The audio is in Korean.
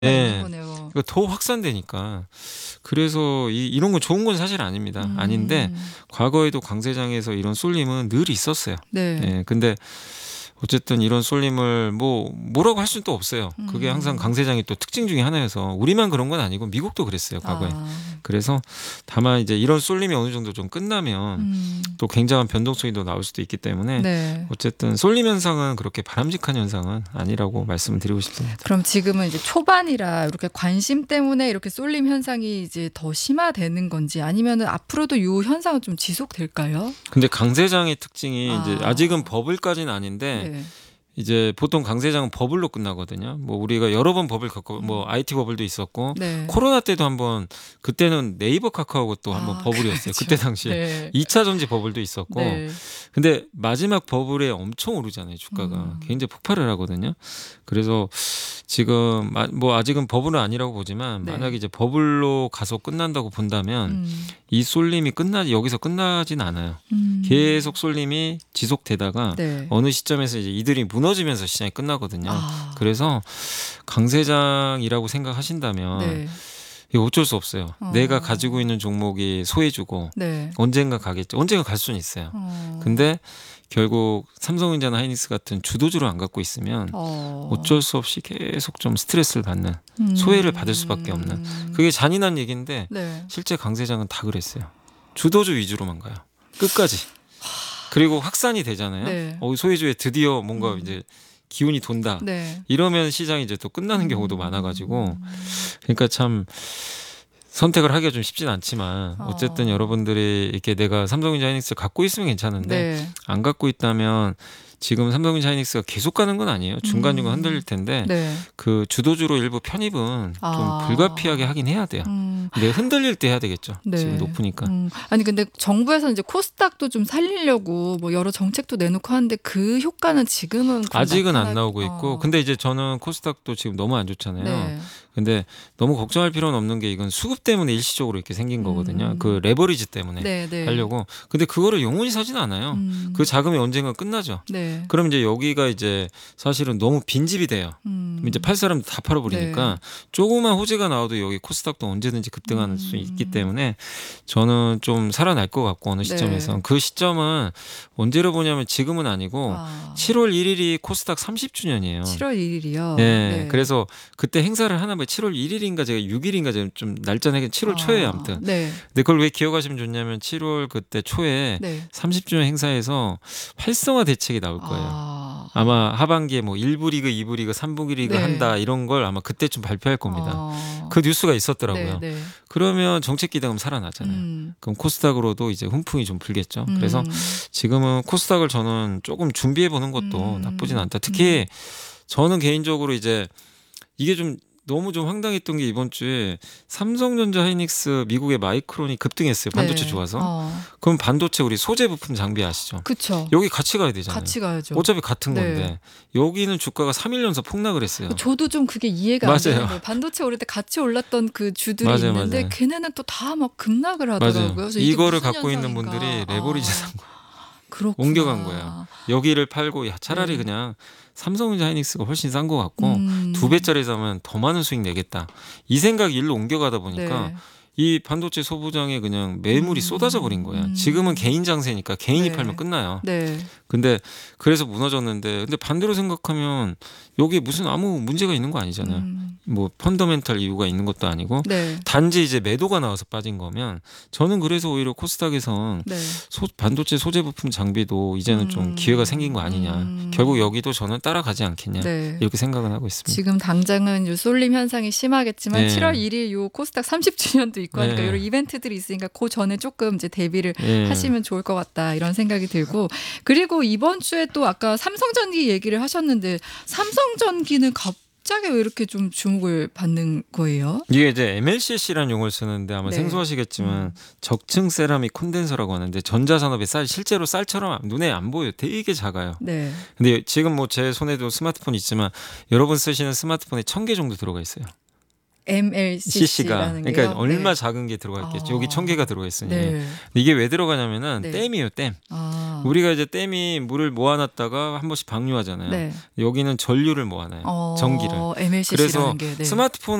있는 네. 거네요. 이거 더 확산되니까. 그래서 이런 건 좋은 건 사실 아닙니다. 아닌데 음. 과거에도 강세장에서 이런 쏠림은 늘 있었어요. 네. 예. 근데 어쨌든 이런 쏠림을 뭐라고 할 수는 또 없어요. 그게 항상 음. 강세장이 또 특징 중에 하나여서 우리만 그런 건 아니고 미국도 그랬어요, 과거에. 아. 그래서 다만 이제 이런 쏠림이 어느 정도 좀 끝나면 또 굉장한 변동성이 더 나올 수도 있기 때문에 네. 어쨌든 쏠림 현상은 그렇게 바람직한 현상은 아니라고 말씀을 드리고 싶습니다. 그럼 지금은 이제 초반이라 이렇게 관심 때문에 이렇게 쏠림 현상이 이제 더 심화되는 건지 아니면은 앞으로도 이 현상은 좀 지속될까요? 근데 강세장의 특징이 이제 아. 아직은 버블까지는 아닌데 네. 이제 보통 강세장은 버블로 끝나거든요. 뭐 우리가 여러 번 버블 겪고 뭐 IT 버블도 있었고 네. 코로나 때도 한번 그때는 네이버 카카오가 또 한번 버블이었어요. 그렇죠. 그때 당시에 네. 2차 전지 버블도 있었고 네. 근데 마지막 버블에 엄청 오르잖아요. 주가가 굉장히 폭발을 하거든요. 그래서 지금 뭐 아직은 버블은 아니라고 보지만 네. 만약에 이제 버블로 가서 끝난다고 본다면 음. 이 쏠림이 여기서 끝나진 않아요. 계속 쏠림이 지속되다가 네. 어느 시점에서 이제 이들이 무너지면서 시장이 끝나거든요. 아. 그래서 강세장이라고 생각하신다면 네. 이거 어쩔 수 없어요. 어. 내가 가지고 있는 종목이 소해주고 네. 언젠가 가겠죠. 언젠가 갈 수는 있어요. 근데 결국 삼성전자나 하이닉스 같은 주도주를 안 갖고 있으면 어쩔 수 없이 계속 좀 스트레스를 받는 소외를 받을 수밖에 없는 그게 잔인한 얘기인데 네. 실제 강세장은 다 그랬어요. 주도주 위주로만 가요. 끝까지. 그리고 확산이 되잖아요. 네. 소외주에 드디어 뭔가 이제 기운이 돈다. 네. 이러면 시장이 이제 또 끝나는 경우도 많아가지고 그러니까 참 선택을 하기가 좀 쉽진 않지만 어쨌든 여러분들이 이렇게 내가 삼성전자 하이닉스를 갖고 있으면 괜찮은데 네. 안 갖고 있다면 지금 삼성전자 하이닉스가 계속 가는 건 아니에요. 중간중간 흔들릴 텐데 네. 그 주도주로 일부 편입은 좀 불가피하게 하긴 해야 돼요. 근데 흔들릴 때 해야 되겠죠. 네. 지금 높으니까. 아니 근데 정부에서 이제 코스닥도 좀 살리려고 뭐 여러 정책도 내놓고 하는데 그 효과는 지금은 아직은 안 나오고 있고 근데 이제 저는 코스닥도 지금 너무 안 좋잖아요. 네. 근데 너무 걱정할 필요는 없는 게 이건 수급 때문에 일시적으로 이렇게 생긴 거거든요. 그 레버리지 때문에 네, 네. 하려고. 근데 그거를 영원히 사진 않아요. 그 자금이 언젠가 끝나죠. 네. 그럼 이제 여기가 이제 사실은 너무 빈집이 돼요. 이제 팔 사람들 다 팔아버리니까 네. 조그만 호재가 나와도 여기 코스닥도 언제든지 급등할 수 있기 때문에 저는 좀 살아날 것 같고 어느 시점에서 네. 그 시점은 언제로 보냐면 지금은 아니고 7월 1일이 코스닥 30주년이에요. 7월 1일이요. 네, 그래서 그때 행사를 하나 봐요. 7월 1일인가 제가 6일인가 좀 날짜는 7월 초에 아무튼. 네. 근데 그걸 왜 기억하시면 좋냐면 7월 그때 초에 네. 30주년 행사에서 활성화 대책이 나올 거예요. 아마 하반기에 뭐 1부 리그, 2부 리그, 3부 리그 네. 한다 이런 걸 아마 그때쯤 발표할 겁니다. 그 뉴스가 있었더라고요. 네, 네. 그러면 정책 기대금 살아나잖아요. 그럼 코스닥으로도 이제 훈풍이 좀 불겠죠. 그래서 지금은 코스닥을 저는 조금 준비해 보는 것도 나쁘진 않다. 특히 저는 개인적으로 이제 이게 좀 너무 좀 황당했던 게 이번 주에 삼성전자 하이닉스 미국의 마이크론이 급등했어요. 반도체 네. 좋아서. 그럼 반도체 우리 소재 부품 장비 아시죠? 그렇죠. 여기 같이 가야 되잖아요. 같이 가야죠. 어차피 같은 네. 건데 여기는 주가가 3일 연속 폭락을 했어요. 저도 좀 그게 이해가 안 되는 거예요. 반도체 오를 때 같이 올랐던 그 주들이 맞아요, 있는데 맞아요. 걔네는 또 다 막 급락을 하더라고요. 맞아요. 그래서 이게 이거를 무슨 갖고 있는 현상인가. 분들이 레버리지 산 거예요. 그렇구나. 옮겨간 거예요. 여기를 팔고 차라리 네. 그냥 삼성전자 하이닉스가 훨씬 싼 것 같고 2배짜리 사면 더 많은 수익 내겠다. 이 생각이 일로 옮겨가다 보니까 네. 이 반도체 소부장에 그냥 매물이 쏟아져 버린 거예요. 지금은 개인 장세니까 개인이 네. 팔면 끝나요. 네. 근데 그래서 무너졌는데 근데 반대로 생각하면 여기에 무슨 아무 문제가 있는 거 아니잖아요. 뭐 펀더멘탈 이유가 있는 것도 아니고 네. 단지 이제 매도가 나와서 빠진 거면 저는 그래서 오히려 코스닥에선 네. 반도체 소재 부품 장비도 이제는 좀 기회가 생긴 거 아니냐. 결국 여기도 저는 따라가지 않겠냐. 네. 이렇게 생각은 하고 있습니다. 지금 당장은 요 쏠림 현상이 심하겠지만 네. 7월 1일 요 코스닥 30주년도 있고 하니까 네. 이런 이벤트들이 있으니까 그 전에 조금 이제 대비를 네. 하시면 좋을 것 같다 이런 생각이 들고 그리고 이번 주에 또 아까 삼성전기 얘기를 하셨는데 삼성전기는 갑자기 왜 이렇게 좀 주목을 받는 거예요? 이게 이제 MLCC라는 용어를 쓰는데 아마 네. 생소하시겠지만 적층 세라믹 콘덴서라고 하는데 전자산업의 실제로 쌀처럼 눈에 안 보여요. 되게 작아요. 네. 근데 지금 뭐 제 손에도 스마트폰 있지만 여러분 쓰시는 스마트폰에 1000개 정도 들어가 있어요. MLCC라는 게요. 그러니까 얼마 네. 작은 게 들어가 있겠죠. 여기 1000개가 들어가 있으니. 네. 근데 이게 왜 들어가냐면은 네. 댐이에요, 댐. 우리가 이제 댐이 물을 모아놨다가 한 번씩 방류하잖아요. 네. 여기는 전류를 모아놔요. 전기를. MLCC라는 그래서 게, 네. 스마트폰